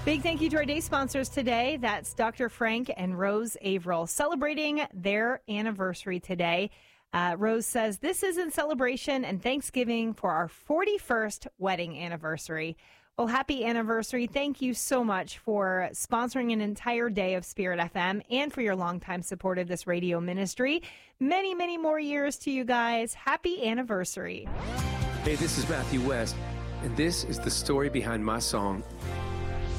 Big thank you to our day sponsors today. That's Dr. Frank and Rose Averill celebrating their anniversary today. Rose says, this is in celebration and Thanksgiving for our 41st wedding anniversary. Well, happy anniversary. Thank you so much for sponsoring an entire day of Spirit FM and for your longtime support of this radio ministry. Many, many more years to you guys. Happy anniversary. Hey, this is Matthew West, and this is the story behind my song.